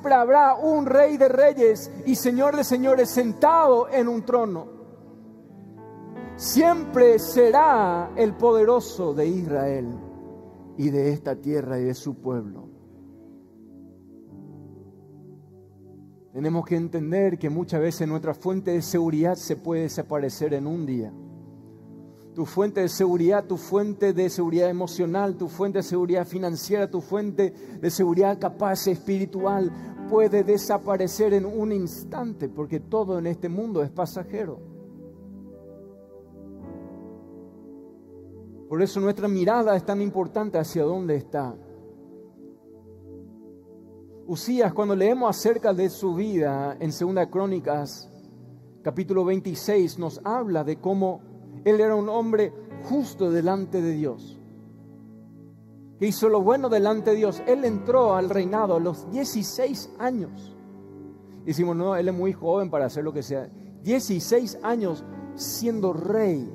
siempre habrá un Rey de reyes y Señor de señores sentado en un trono. Siempre será el poderoso de Israel y de esta tierra y de su pueblo. Tenemos que entender que muchas veces nuestra fuente de seguridad se puede desaparecer en un día. Tu fuente de seguridad emocional, tu fuente de seguridad financiera, tu fuente de seguridad capaz espiritual puede desaparecer en un instante, porque todo en este mundo es pasajero. Por eso nuestra mirada es tan importante hacia dónde está. Uzías, cuando leemos acerca de su vida en 2 Crónicas, capítulo 26, nos habla de cómo él era un hombre justo delante de Dios, que hizo lo bueno delante de Dios. Él entró al reinado a los 16 años. Decimos, no, él es muy joven para hacer lo que sea. 16 años siendo rey.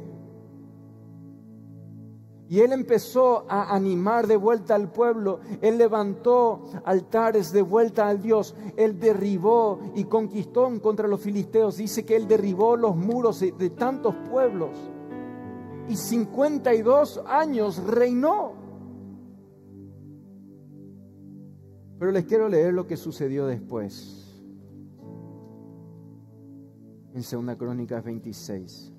Y él empezó a animar de vuelta al pueblo. Él levantó altares de vuelta al Dios. Él derribó y conquistó contra los filisteos. Dice que él derribó los muros de tantos pueblos. Y 52 años reinó. Pero les quiero leer lo que sucedió después. En 2 Crónicas 26.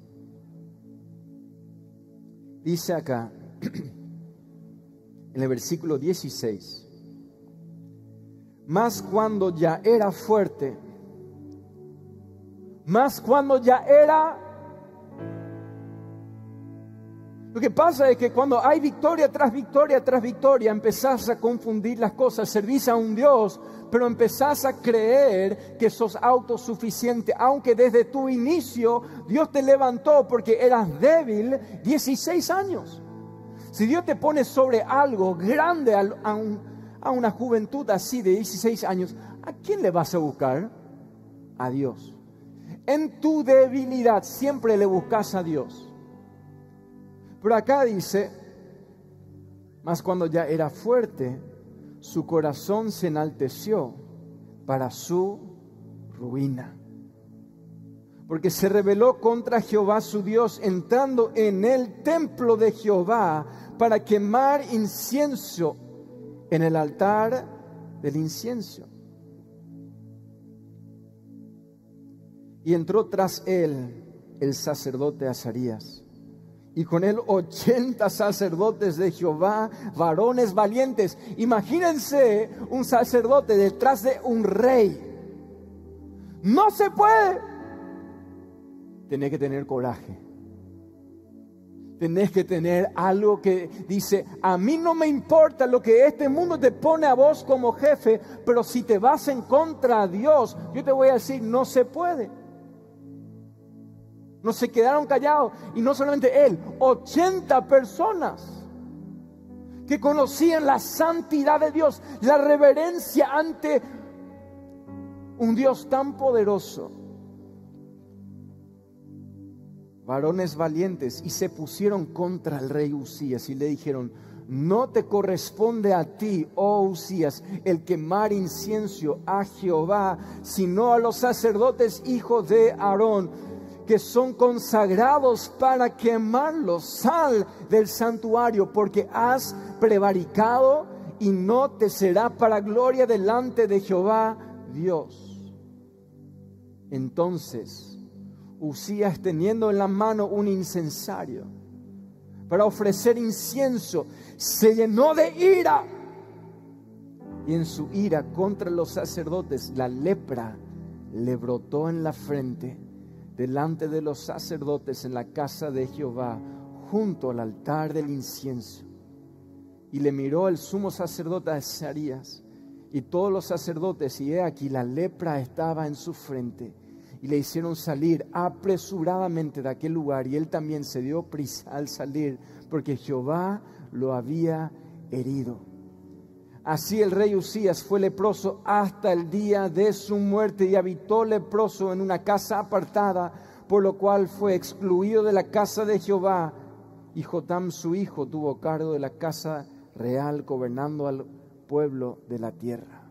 Dice acá, en el versículo 16, mas cuando ya era fuerte, lo que pasa es que cuando hay victoria tras victoria tras victoria, empezás a confundir las cosas. Servís a un Dios, pero empezás a creer que sos autosuficiente, aunque desde tu inicio Dios te levantó porque eras débil 16 años. Si Dios te pone sobre algo grande a una juventud así de 16 años, ¿a quién le vas a buscar? A Dios. En tu debilidad siempre le buscas a Dios. Pero acá dice, mas cuando ya era fuerte, su corazón se enalteció para su ruina. Porque se rebeló contra Jehová su Dios, entrando en el templo de Jehová para quemar incienso en el altar del incienso. Y entró tras él el sacerdote Azarías, y con él 80 sacerdotes de Jehová, varones valientes. Imagínense un sacerdote detrás de un rey. No se puede. Tenés que tener coraje. Tenés que tener algo que dice, a mí no me importa lo que este mundo te pone a vos como jefe, pero si te vas en contra de Dios, yo te voy a decir, no se puede. No se quedaron callados. Y no solamente él, 80 personas que conocían la santidad de Dios, la reverencia ante un Dios tan poderoso. Varones valientes, y se pusieron contra el rey Uzías y le dijeron, no te corresponde a ti, oh Uzías, el quemar incienso a Jehová, sino a los sacerdotes hijos de Aarón, que son consagrados para quemarlos. Sal del santuario, porque has prevaricado y no te será para gloria delante de Jehová Dios. Entonces Uzías, teniendo en la mano un incensario para ofrecer incienso, se llenó de ira, y en su ira contra los sacerdotes la lepra le brotó en la frente delante de los sacerdotes en la casa de Jehová, junto al altar del incienso. Y le miró el sumo sacerdote Azarías y todos los sacerdotes, y he aquí la lepra estaba en su frente, y le hicieron salir apresuradamente de aquel lugar, y él también se dio prisa al salir, porque Jehová lo había herido. Así el rey Uzías fue leproso hasta el día de su muerte, y habitó leproso en una casa apartada, por lo cual fue excluido de la casa de Jehová. Y Jotam su hijo tuvo cargo de la casa real, gobernando al pueblo de la tierra.